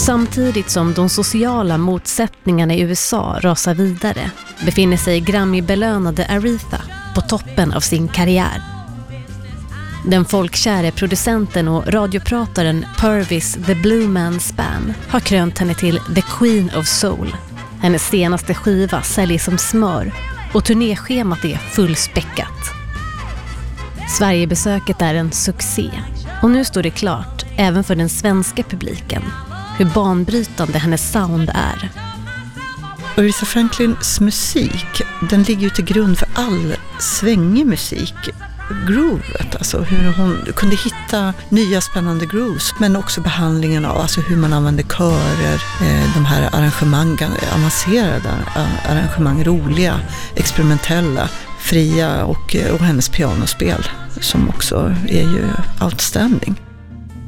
Samtidigt som de sociala motsättningarna i USA rasar vidare befinner sig Grammy-belönade Aretha på toppen av sin karriär. Den folkkäre producenten och radioprataren Purvis The Blue Man Span har krönt henne till The Queen of Soul. Hennes senaste skiva säljer som smör och turnéschemat är fullspäckat. Sverigebesöket är en succé och nu står det klart även för den svenska publiken hur banbrytande hennes sound är. Aretha Franklins musik, den ligger ju till grund för all svängig musik. Groovet, alltså hur hon kunde hitta nya spännande grooves, men också behandlingen av alltså hur man använder körer, de här arrangemangen, avancerade arrangemang, roliga, experimentella, fria och hennes pianospel som också är ju outstanding.